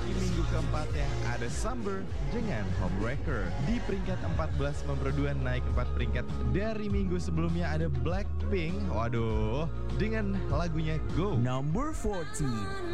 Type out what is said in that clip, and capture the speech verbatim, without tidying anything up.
memasuki minggu keempatnya ada Summer dengan Homewrecker. Di peringkat empat belas memperduan naik empat peringkat dari minggu sebelumnya ada Blackpink. Waduh, dengan lagunya Go. Number fourteen.